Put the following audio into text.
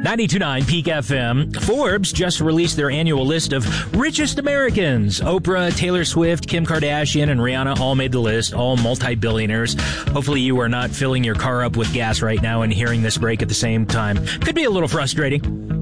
92.9 Peak FM. Forbes just released their annual list of richest Americans. Oprah, Taylor Swift, Kim Kardashian, and Rihanna all made the list, all multi-billionaires. Hopefully you are not filling your car up with gas right now and hearing this break at the same time. Could be a little frustrating.